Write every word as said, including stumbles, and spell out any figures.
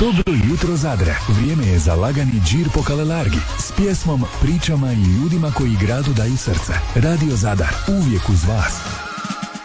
Dobro jutro Zadre. Vrijeme je za lagani džir po Kalelargi s pjesmom, pričama i ljudima koji gradu daju srce. Radio Zadar, uvijek uz vas.